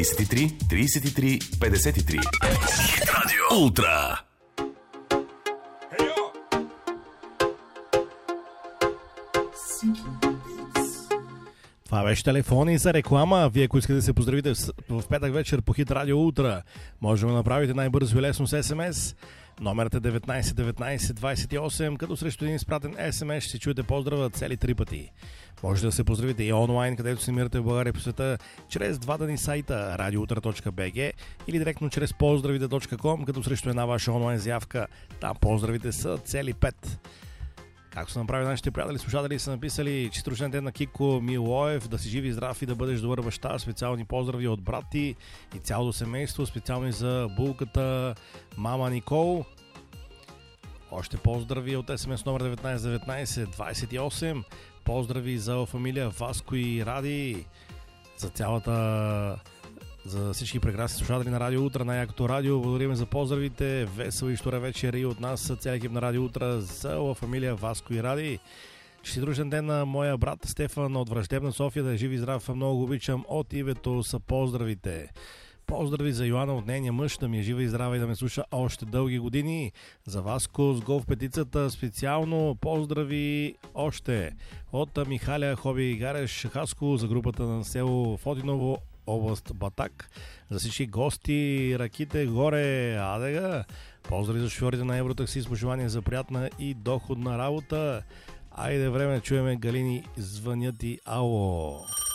33 33 53. Хит радио Ултра. Това беше телефони за реклама. Вие, ако искате да се поздравите в петък вечер по Хит Радио Ултра, може да направите най-бързо и лесно с СМС. Номерът е 19 19 28, като срещу един изпратен СМС ще си чуете поздрава цели 3 пъти. Може да се поздравите и онлайн, където се намирате в България по света, чрез двата ни сайта radioutra.bg или директно чрез поздравите.com, като срещу една ваша онлайн заявка. Там поздравите са цели 5. Както са направили нашите приятели, слушатели са написали: чист рожден ден на Кико Милоев, да си жив и здрав и да бъдеш добър баща. Специални поздрави от брат ти и цялото семейство, специални за булката мама Никол. Още поздрави от СМС номер 19 19 28. Поздрави за фамилия Васко и Ради, за всички прекрасни слушатели на Радио Утра, най-якото радио. Благодарим за поздравите. Весел и штора вечер и от нас, цял екип на Радио Утра, за фамилия Васко и Ради. Честит рожден ден на моя брат Стефан от враждебна София, да е жив и здрав, много го обичам. От името са поздравите. Поздрави за Йоана от нейния мъж, да ми е жива и здрава и да ме слуша още дълги години. За Васко с голф петицата специално поздрави още от Михаля Хоби Гареш Хаско, за групата на село Фотиново, област Батак. За всички гости, раките горе, адега. Поздрави за шофьорите на Евротакси с пожелания за приятна и доходна работа. Айде време да чуеме Галини звънят и ало.